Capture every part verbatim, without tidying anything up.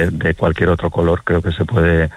de, de cualquier otro color. Creo que se puede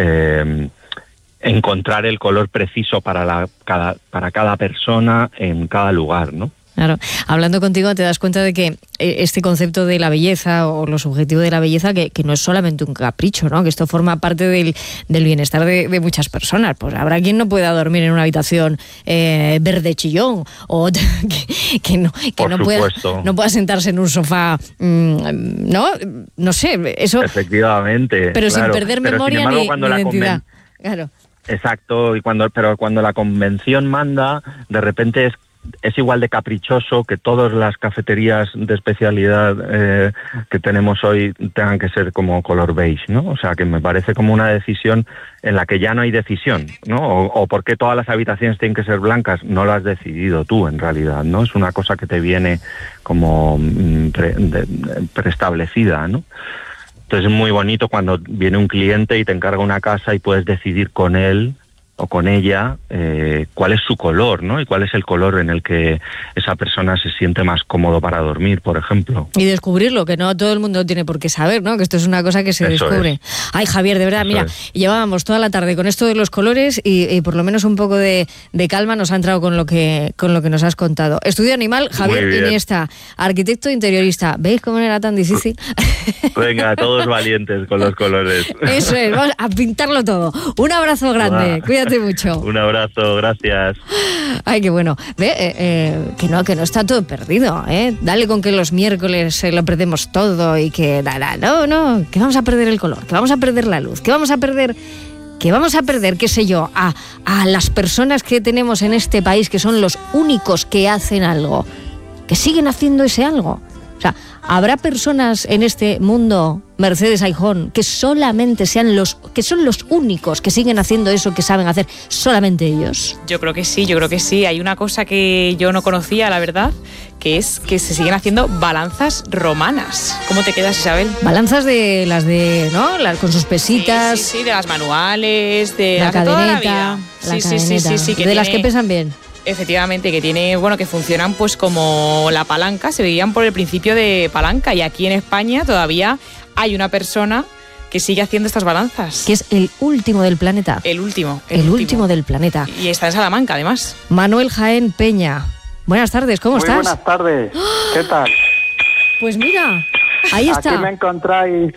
eh, encontrar el color preciso para, la, cada, para cada persona en cada lugar, ¿no? Claro, hablando contigo te das cuenta de que este concepto de la belleza o lo subjetivo de la belleza que, que no es solamente un capricho, ¿no? Que esto forma parte del, del bienestar de, de muchas personas. Pues habrá quien no pueda dormir en una habitación eh, verde chillón o que, que, no, que no, pueda, no pueda sentarse en un sofá, mmm, ¿no? No sé, eso... Efectivamente. Pero claro, sin perder pero memoria sin embargo, ni, cuando ni la identidad. Conven... Claro. Exacto, y cuando, pero cuando la convención manda, de repente es es igual de caprichoso que todas las cafeterías de especialidad eh, que tenemos hoy tengan que ser como color beige, ¿no? O sea, que me parece como una decisión en la que ya no hay decisión, ¿no? O, o por qué todas las habitaciones tienen que ser blancas, no lo has decidido tú, en realidad, ¿no? Es una cosa que te viene como pre, de, preestablecida, ¿no? Entonces es muy bonito cuando viene un cliente y te encarga una casa y puedes decidir con él o con ella eh, cuál es su color, ¿no? Y cuál es el color en el que esa persona se siente más cómodo para dormir, por ejemplo. Y descubrirlo, que no todo el mundo tiene por qué saber, ¿no? Que esto es una cosa que se Eso descubre. Es. Ay, Javier, de verdad, Eso mira, es. llevábamos toda la tarde con esto de los colores y, y por lo menos un poco de, de calma nos ha entrado con lo que con lo que nos has contado. Estudio animal, Javier Iniesta, arquitecto interiorista. ¿Veis cómo no era tan difícil? Venga, todos valientes con los colores. Eso es, vamos a pintarlo todo. Un abrazo grande, ah, cuídate mucho. Un abrazo, gracias. Ay, qué bueno. Ve, eh, eh, que no, que no está todo perdido, ¿eh? Dale con que los miércoles eh, lo perdemos todo y que... Da, da, no, no, que vamos a perder el color, que vamos a perder la luz, que vamos a perder... que vamos a perder, qué sé yo, a, a las personas que tenemos en este país que son los únicos que hacen algo, que siguen haciendo ese algo. O sea, ¿habrá personas en este mundo, Mercedes Aijón, que solamente sean los, que son los únicos que siguen haciendo eso que saben hacer solamente ellos? Yo creo que sí, yo creo que sí. Hay una cosa que yo no conocía, la verdad, que es que se siguen haciendo balanzas romanas. ¿Cómo te quedas, Isabel? Balanzas de las de, ¿no? Las, con sus pesitas. Sí, sí, sí, de las manuales, de la las cadeneta, de toda la vida. La sí, cadeneta, sí, sí, sí, sí, que de tiene... las que pesan bien. Efectivamente, que tiene, bueno, que funcionan pues como la palanca, se veían por el principio de palanca, y aquí en España todavía hay una persona que sigue haciendo estas balanzas. Que es el último del planeta. El último. El, el último. último del planeta. Y está en Salamanca, además. Manuel Jaén Peña. Buenas tardes, ¿cómo Muy estás? Buenas tardes, ¿qué tal? Pues mira, ahí está. Aquí me encontráis.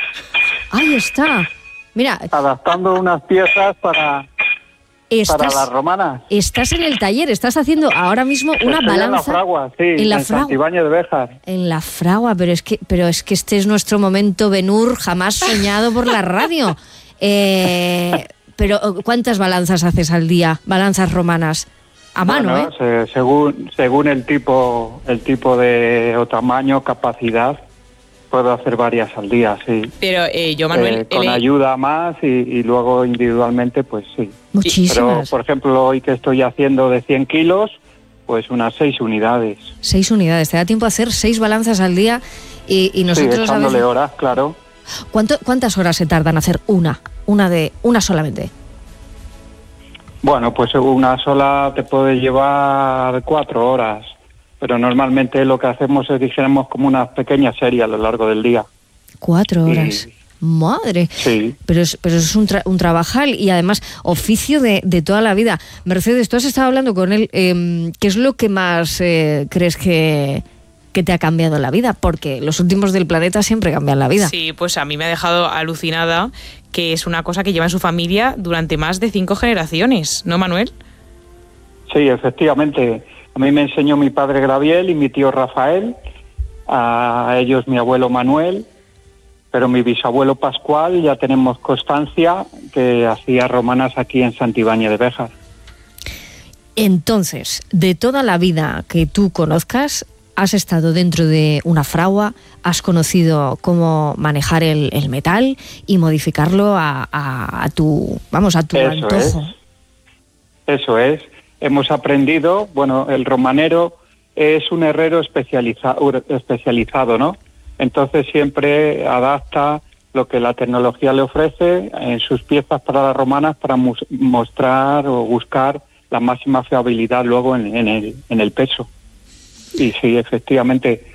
Ahí está. Mira. Adaptando unas piezas para... Estás, para las romanas. Estás en el taller, estás haciendo ahora mismo una Estoy balanza. En la fragua, sí, en, la en fragua. Santibáñez de Béjar. En la fragua, pero es que, pero es que este es nuestro momento Ben-Hur jamás soñado por la radio. Eh, pero ¿cuántas balanzas haces al día? Balanzas romanas. A mano, bueno, ¿eh? Se, según según el tipo, el tipo de o tamaño, capacidad, puedo hacer varias al día, sí. Pero eh, yo, Manuel... Eh, con el... ayuda más y, y luego individualmente, pues sí. Muchísimas. Pero, por ejemplo, hoy que estoy haciendo de cien kilos, pues unas seis unidades. Seis unidades. Te da tiempo a hacer seis balanzas al día y, y nosotros... Sí, echándole a veces... horas, claro. ¿Cuánto, ¿Cuántas horas se tardan hacer una? Una de una solamente. Bueno, pues una sola te puede llevar cuatro horas. Pero normalmente lo que hacemos es, dijéramos, como una pequeña serie a lo largo del día. Cuatro horas. Y... Madre. Sí. Pero es, pero es un, tra- un trabajal y además oficio de, de toda la vida. Mercedes, tú has estado hablando con él. Eh, ¿Qué es lo que más eh, crees que, que te ha cambiado la vida? Porque los últimos del planeta siempre cambian la vida. Sí, pues a mí me ha dejado alucinada, que es una cosa que lleva en su familia durante más de cinco generaciones, ¿no, Manuel? Sí, efectivamente. A mí me enseñó mi padre Gabriel y mi tío Rafael, a ellos mi abuelo Manuel, pero mi bisabuelo Pascual ya tenemos constancia que hacía romanas aquí en Santibáñez de Béjar. Entonces, de toda la vida que tú conozcas, has estado dentro de una fragua, has conocido cómo manejar el, el metal y modificarlo a, a, a tu, vamos, a tu Eso antojo. Es. Eso es. Hemos aprendido, bueno, el romanero es un herrero especializa, especializado, ¿no? Entonces siempre adapta lo que la tecnología le ofrece en sus piezas para las romanas para mus- mostrar o buscar la máxima fiabilidad luego en, en, el, en el peso. Y sí, efectivamente,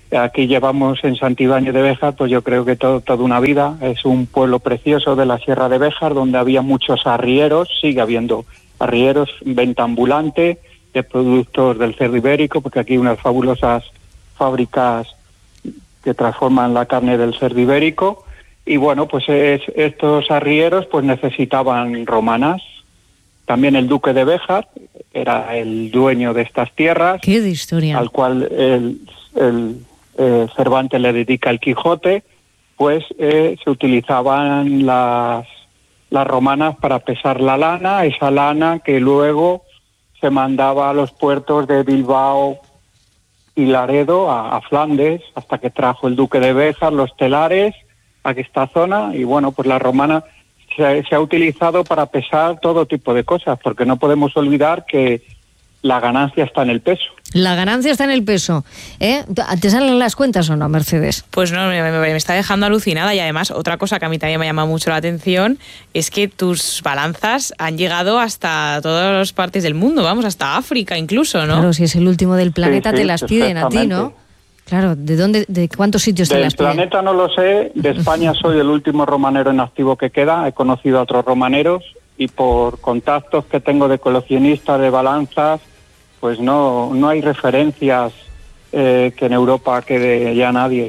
Aquí llevamos en Santibáñez de Béjar, pues yo creo que todo, toda una vida. Es un pueblo precioso de la Sierra de Béjar, donde había muchos arrieros, sigue habiendo arrieros, venta ambulante de productos del cerdo ibérico, porque aquí hay unas fabulosas fábricas que transforman la carne del cerdo ibérico. Y bueno, pues es, estos arrieros pues necesitaban romanas. También el duque de Béjar era el dueño de estas tierras. ¡Qué de historia! Al cual el, el eh, Cervantes le dedica el Quijote, pues eh, se utilizaban las, las romanas para pesar la lana, esa lana que luego se mandaba a los puertos de Bilbao y Laredo, a, a Flandes, hasta que trajo el duque de Béjar los telares a esta zona. Y bueno, pues la romana se, se ha utilizado para pesar todo tipo de cosas, porque no podemos olvidar que la ganancia está en el peso. La ganancia está en el peso. ¿Eh? ¿Te salen las cuentas o no, Mercedes? Pues no, me, me, me está dejando alucinada. Y además, otra cosa que a mí también me llama mucho la atención es que tus balanzas han llegado hasta todas las partes del mundo, vamos, hasta África incluso, ¿no? Claro, si es el último del planeta, sí, sí, te las piden a ti, ¿no? Claro, ¿de dónde, de cuántos sitios te Del las piden? Del planeta no lo sé, de España soy el último romanero en activo que queda, he conocido a otros romaneros y por contactos que tengo de coleccionistas de balanzas, pues no, no hay referencias eh, que en Europa quede ya nadie.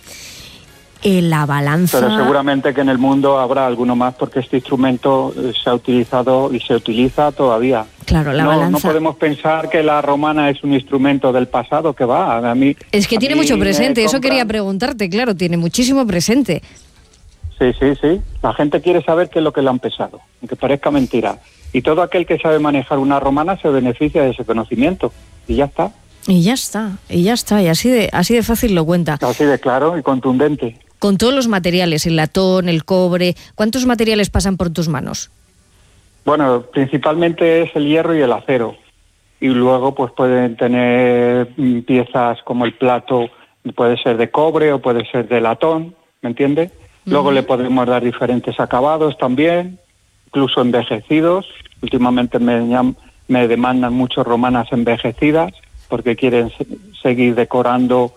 Eh, la balanza... Pero seguramente que en el mundo habrá alguno más, porque este instrumento eh, se ha utilizado y se utiliza todavía. Claro, la no, balanza... No podemos pensar que la romana es un instrumento del pasado, que va, a mí... Es que a tiene mí mucho presente, me eso compran... quería preguntarte, claro, tiene muchísimo presente. Sí, sí, sí. La gente quiere saber qué es lo que le han pesado, aunque parezca mentira. Y todo aquel que sabe manejar una romana se beneficia de ese conocimiento. Y ya está. Y ya está, y ya está. Y así de, así de fácil lo cuenta. Así de claro y contundente. Con todos los materiales, el latón, el cobre, ¿cuántos materiales pasan por tus manos? Bueno, principalmente es el hierro y el acero. Y luego pues pueden tener piezas como el plato, puede ser de cobre o puede ser de latón, ¿me entiendes? Luego uh-huh. le podemos dar diferentes acabados también, incluso envejecidos. Últimamente me, llaman, me demandan muchas romanas envejecidas porque quieren se- seguir decorando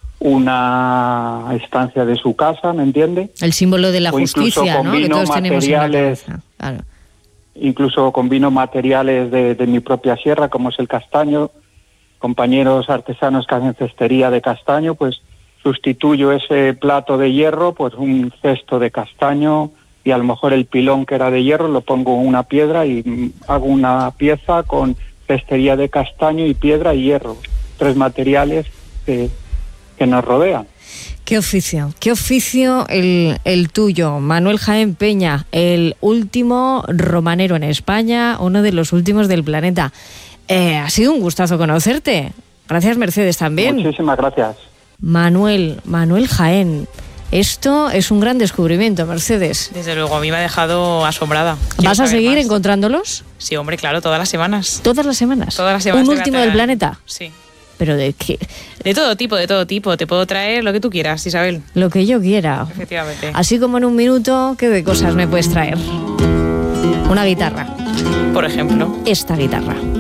una estancia de su casa, ¿me entiende? El símbolo de la o justicia, ¿no? Que todos tenemos en la cabeza. Claro. Incluso combino materiales de, de mi propia sierra, como es el castaño. Compañeros artesanos que hacen cestería de castaño, pues sustituyo ese plato de hierro por pues un cesto de castaño, y a lo mejor el pilón que era de hierro lo pongo en una piedra y hago una pieza con cestería de castaño y piedra y hierro. Tres materiales que, que nos rodean. Qué oficio, qué oficio el, el tuyo, Manuel Jaén Peña, el último romanero en España, uno de los últimos del planeta. Eh, ha sido un gustazo conocerte. Gracias, Mercedes, también. Muchísimas gracias. Manuel, Manuel Jaén. Esto es un gran descubrimiento, Mercedes. Desde luego, a mí me ha dejado asombrada. ¿Vas a seguir más. encontrándolos? Sí, hombre, claro, todas las semanas. ¿Todas las semanas? Todas las semanas. ¿Un último del planeta? Sí. ¿Pero de qué? De todo tipo, de todo tipo. Te puedo traer lo que tú quieras, Isabel. Lo que yo quiera. Efectivamente. Así como en un minuto, ¿qué de cosas me puedes traer? Una guitarra. Por ejemplo. Esta guitarra.